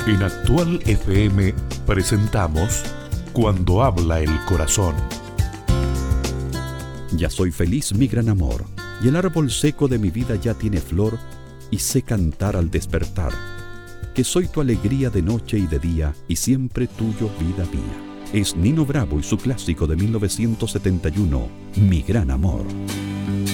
En Actual FM presentamos Cuando habla el corazón. Ya soy feliz, mi gran amor, y el árbol seco de mi vida ya tiene flor, y sé cantar al despertar, que soy tu alegría de noche y de día, y siempre tuyo, vida mía. Es Nino Bravo y su clásico de 1971, Mi gran amor.